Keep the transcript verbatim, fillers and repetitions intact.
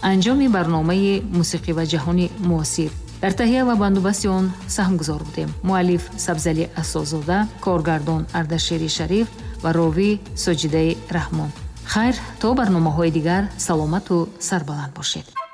анҷоми барномаи мусиқӣ ва ҷаҳони муосир. дар таҳия ва бандубасти он саҳмгузор будем. муаллиф Сабзали Асозода, коргардон Ардашери Шариф ва ровӣ Соҷидаи Раҳмон. хайр, то барномаҳои дигар саломату сарбаланд бошед.